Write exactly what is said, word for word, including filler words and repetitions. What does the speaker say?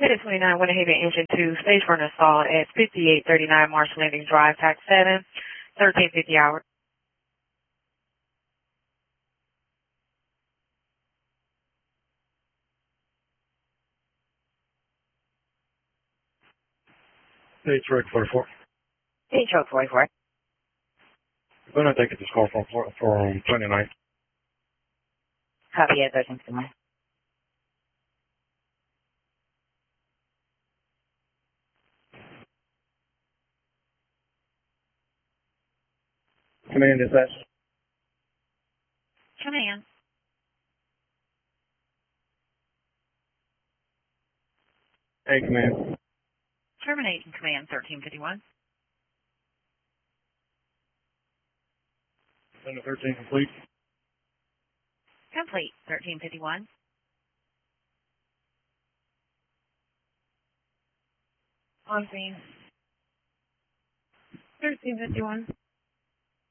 Minute twenty-nine, went ahead and engine two, stage for an assault at fifty-eight thirty-nine Marshall Landing Drive, tax seven, thirteen fifty hour. Stage Road forty-four. Stage Road forty-four. When I take it this call from, from twenty-nine. Copy at thirteen fifty-one. Command dispatch. Command. Hey, command. Terminating command thirteen fifty-one. Under thirteen complete. Complete thirteen fifty-one. On scene. thirteen fifty-one.